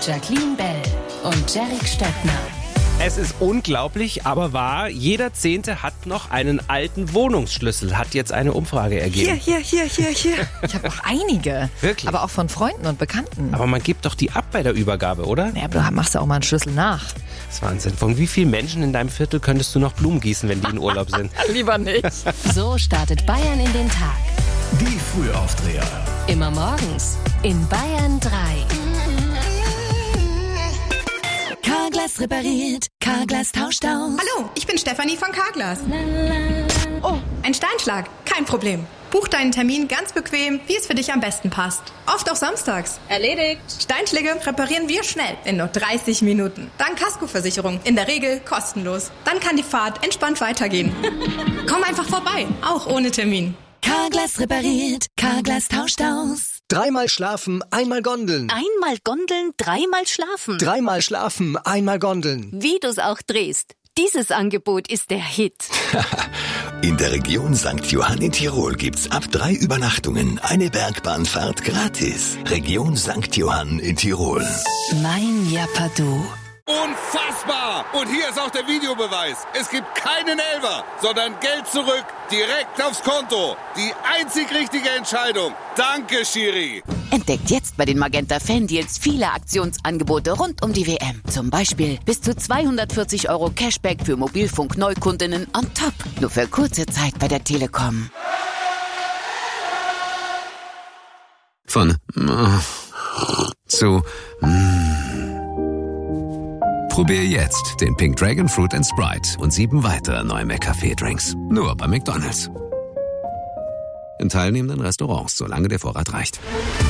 Jacqueline Bell und Jerick Stöckner. Es ist unglaublich, aber wahr. Jeder Zehnte hat noch einen alten Wohnungsschlüssel, hat jetzt eine Umfrage ergeben. Hier. Ich habe auch einige. Wirklich? Aber auch von Freunden und Bekannten. Aber man gibt doch die ab bei der Übergabe, oder? Ja, aber du machst ja auch mal einen Schlüssel nach. Das ist Wahnsinn. Von wie vielen Menschen in deinem Viertel könntest du noch Blumen gießen, wenn die in Urlaub sind? Lieber nicht. So startet Bayern in den Tag. Die Frühaufdreher. Immer morgens in Bayern 3. Carglass repariert, Carglass tauscht aus. Hallo, ich bin Stefanie von Carglass. Oh, ein Steinschlag. Kein Problem. Buch deinen Termin ganz bequem, wie es für dich am besten passt. Oft auch samstags. Erledigt. Steinschläge reparieren wir schnell, in nur 30 Minuten. Dank Kaskoversicherung, in der Regel kostenlos. Dann kann die Fahrt entspannt weitergehen. Komm einfach vorbei, auch ohne Termin. Carglass repariert, Carglass tauscht aus. 3-mal schlafen, 1-mal Gondeln. Einmal Gondeln, 3-mal schlafen. 3-mal schlafen, 1-mal Gondeln. Wie du's auch drehst. Dieses Angebot ist der Hit. In der Region St. Johann in Tirol gibt's ab 3 Übernachtungen eine Bergbahnfahrt gratis. Region St. Johann in Tirol. Mein Japadu. Unfassbar! Und hier ist auch der Videobeweis. Es gibt keinen Elfer, sondern Geld zurück, direkt aufs Konto. Die einzig richtige Entscheidung. Danke, Schiri. Entdeckt jetzt bei den Magenta Fan-Deals viele Aktionsangebote rund um die WM. Zum Beispiel bis zu 240 € Cashback für Mobilfunk-Neukundinnen on top. Nur für kurze Zeit bei der Telekom. Von zu Probier jetzt den Pink Dragon Fruit & Sprite und 7 weitere neue McCafé-Drinks. Nur bei McDonald's. In teilnehmenden Restaurants, solange der Vorrat reicht.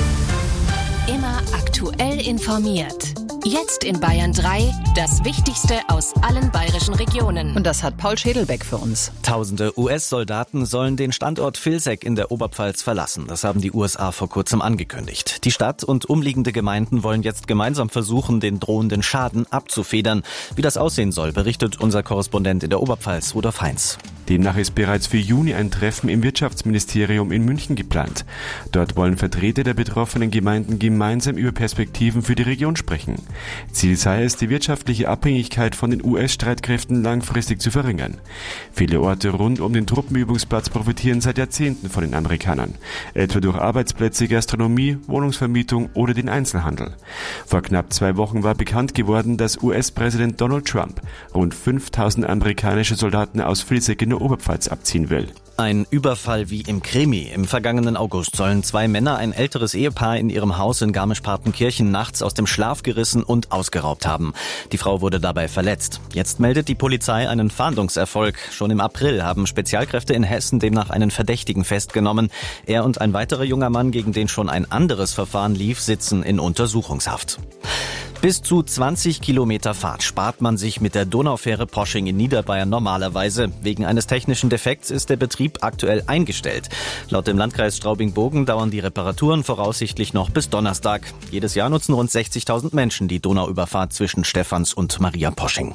Immer aktuell informiert. Jetzt in Bayern 3, das Wichtigste aus allen bayerischen Regionen. Und das hat Paul Schädelbeck für uns. Tausende US-Soldaten sollen den Standort Vilseck in der Oberpfalz verlassen. Das haben die USA vor kurzem angekündigt. Die Stadt und umliegende Gemeinden wollen jetzt gemeinsam versuchen, den drohenden Schaden abzufedern. Wie das aussehen soll, berichtet unser Korrespondent in der Oberpfalz, Rudolf Heinz. Demnach ist bereits für Juni ein Treffen im Wirtschaftsministerium in München geplant. Dort wollen Vertreter der betroffenen Gemeinden gemeinsam über Perspektiven für die Region sprechen. Ziel sei es, die wirtschaftliche Abhängigkeit von den US-Streitkräften langfristig zu verringern. Viele Orte rund um den Truppenübungsplatz profitieren seit Jahrzehnten von den Amerikanern, etwa durch Arbeitsplätze, Gastronomie, Wohnungsvermietung oder den Einzelhandel. Vor knapp 2 Wochen war bekannt geworden, dass US-Präsident Donald Trump rund 5000 amerikanische Soldaten aus Vilseck in der Oberpfalz abziehen will. Ein Überfall wie im Krimi. Im vergangenen August sollen 2 Männer ein älteres Ehepaar in ihrem Haus in Garmisch-Partenkirchen nachts aus dem Schlaf gerissen und ausgeraubt haben. Die Frau wurde dabei verletzt. Jetzt meldet die Polizei einen Fahndungserfolg. Schon im April haben Spezialkräfte in Hessen demnach einen Verdächtigen festgenommen. Er und ein weiterer junger Mann, gegen den schon ein anderes Verfahren lief, sitzen in Untersuchungshaft. Bis zu 20 Kilometer Fahrt spart man sich mit der Donaufähre Posching in Niederbayern normalerweise. Wegen eines technischen Defekts ist der Betrieb aktuell eingestellt. Laut dem Landkreis Straubing-Bogen dauern die Reparaturen voraussichtlich noch bis Donnerstag. Jedes Jahr nutzen rund 60.000 Menschen die Donauüberfahrt zwischen Stephans und Maria Posching.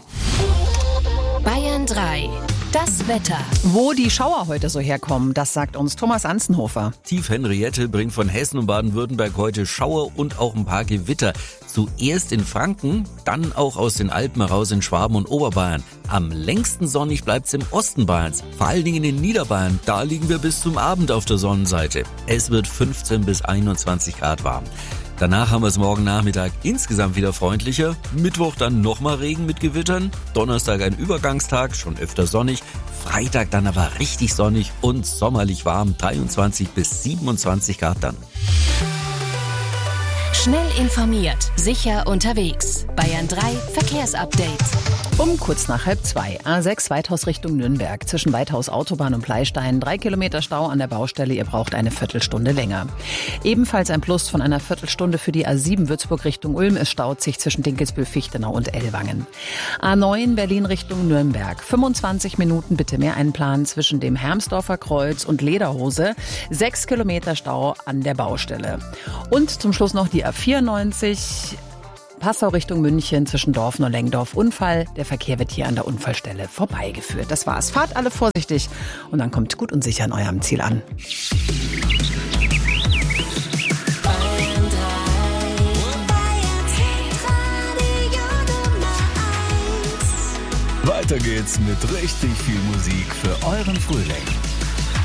Bayern 3. Das Wetter. Wo die Schauer heute so herkommen, das sagt uns Thomas Anzenhofer. Tief Henriette bringt von Hessen und Baden-Württemberg heute Schauer und auch ein paar Gewitter. Zuerst in Franken, dann auch aus den Alpen heraus in Schwaben und Oberbayern. Am längsten sonnig bleibt's im Osten Bayerns, vor allen Dingen in Niederbayern. Da liegen wir bis zum Abend auf der Sonnenseite. Es wird 15 bis 21 Grad warm. Danach haben wir es morgen Nachmittag insgesamt wieder freundlicher. Mittwoch dann nochmal Regen mit Gewittern. Donnerstag ein Übergangstag, schon öfter sonnig. Freitag dann aber richtig sonnig und sommerlich warm, 23 bis 27 Grad dann. Schnell informiert, sicher unterwegs. Bayern 3 Verkehrsupdate. Um kurz nach 1:30. A6 Weithaus Richtung Nürnberg. Zwischen Weithaus Autobahn und Pleistein 3 Kilometer Stau an der Baustelle. Ihr braucht eine Viertelstunde länger. Ebenfalls ein Plus von einer Viertelstunde für die A7 Würzburg Richtung Ulm. Es staut sich zwischen Dinkelsbühl, Fichtenau und Ellwangen. A9 Berlin Richtung Nürnberg. 25 Minuten bitte mehr einplanen zwischen dem Hermsdorfer Kreuz und Lederhose. 6 Kilometer Stau an der Baustelle. Und zum Schluss noch die A94 Passau Richtung München zwischen Dorfen und Lengdorf. Unfall. Der Verkehr wird hier an der Unfallstelle vorbeigeführt. Das war's. Fahrt alle vorsichtig und dann kommt gut und sicher an eurem Ziel an. Weiter geht's mit richtig viel Musik für euren Frühling.